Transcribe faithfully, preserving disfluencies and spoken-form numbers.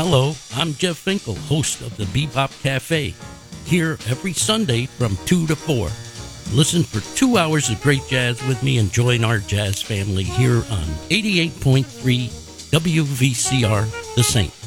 Hello, I'm Jeff Finkel, host of the Bebop Cafe, here every Sunday from two to four. Listen for two hours of great jazz with me and join our jazz family here on eighty-eight point three W V C R, The Saint.